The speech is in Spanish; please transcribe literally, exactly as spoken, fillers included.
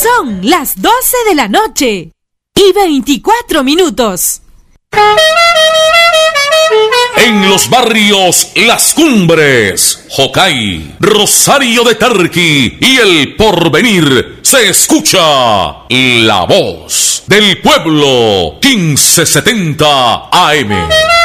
Son las doce de la noche y veinticuatro minutos. En los barrios Las Cumbres, Jocay, Rosario de Tarqui y El Porvenir se escucha la voz del pueblo quince setenta A M.